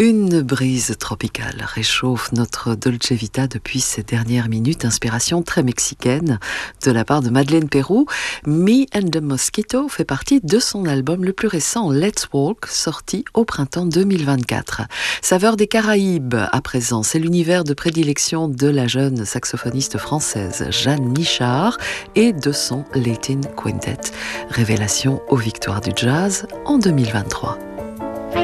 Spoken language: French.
Une brise tropicale réchauffe notre Dolce Vita depuis ces dernières minutes. Inspiration très mexicaine de la part de Madeleine Peyroux. Me and the Mosquito fait partie de son album le plus récent, Let's Walk, sorti au printemps 2024. Saveur des Caraïbes, à présent, c'est l'univers de prédilection de la jeune saxophoniste française Jeanne Michard et de son Latin Quintet. Révélation aux victoires du jazz en 2023.